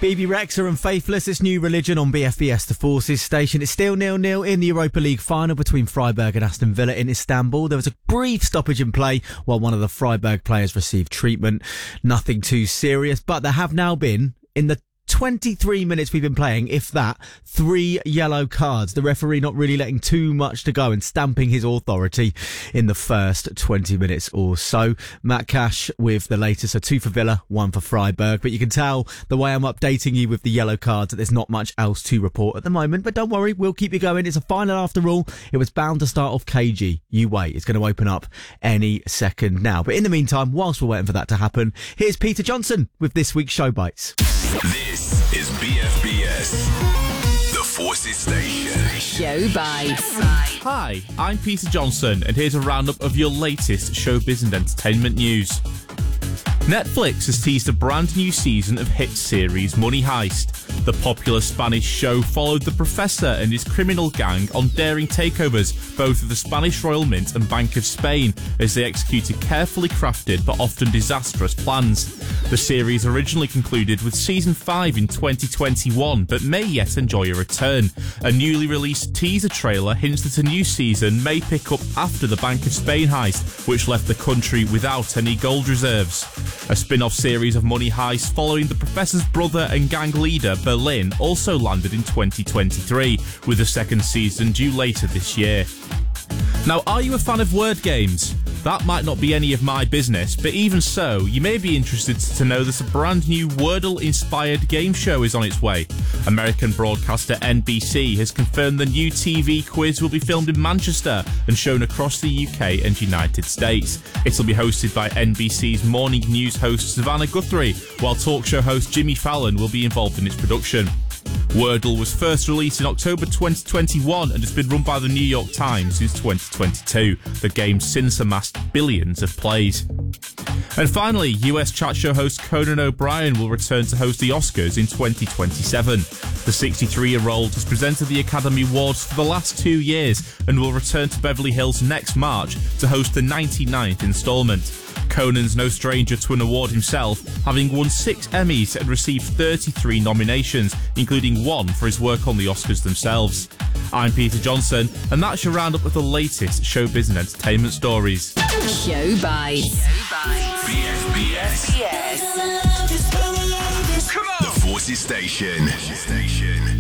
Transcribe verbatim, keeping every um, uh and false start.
Bebe Rexha and Faithless, it's New Religion on B F B S, the Forces station. It's still nil nil in the Europa League final between Freiburg and Aston Villa in Istanbul. There was a brief stoppage in play while one of the Freiburg players received treatment. Nothing too serious, but there have now been, in the twenty-three minutes we've been playing, if that, three yellow cards. The referee not really letting too much to go and stamping his authority in the first twenty minutes or so. Matt Cash with the latest, so two for Villa, one for Freiburg. But you can tell the way I'm updating you with the yellow cards that there's not much else to report at the moment. But don't worry, we'll keep you going. It's a final after all. It was bound to start off cagey. You wait, it's going to open up any second now. But in the meantime, whilst we're waiting for that to happen, here's Peter Johnson with this week's Show Bites. This is B F B S, the Forces station. Show Bites. Hi, I'm Peter Johnson, and here's a roundup of your latest showbiz and entertainment news. Netflix has teased a brand new season of hit series Money Heist. The popular Spanish show followed the professor and his criminal gang on daring takeovers, both of the Spanish Royal Mint and Bank of Spain, as they executed carefully crafted but often disastrous plans. The series originally concluded with season five in twenty twenty-one, but may yet enjoy a return. A newly released teaser trailer hints that a new season may pick up after the Bank of Spain heist, which left the country without any gold reserves. A spin-off series of Money Heist following the professor's brother and gang leader, Berlin, also landed in twenty twenty-three, with a second season due later this year. Now, are you a fan of word games? That might not be any of my business, but even so, you may be interested to know that a brand new Wordle-inspired game show is on its way. American broadcaster N B C has confirmed the new T V quiz will be filmed in Manchester and shown across the U K and United States. It'll be hosted by N B C's morning news host Savannah Guthrie, while talk show host Jimmy Fallon will be involved in its production. Wordle was first released in October twenty twenty-one and has been run by the New York Times since twenty twenty-two. The game since amassed billions of plays. And finally, U S chat show host Conan O'Brien will return to host the Oscars in twenty twenty-seven. The sixty-three-year-old has presented the Academy Awards for the last two years and will return to Beverly Hills next March to host the ninety-ninth instalment. Conan's no stranger to an award himself, having won six Emmys and received thirty-three nominations, including one for his work on the Oscars themselves. I'm Peter Johnson, and that's your roundup of the latest showbiz and entertainment stories. Show Bites. B F B S. Yes. Come on. The Forces station.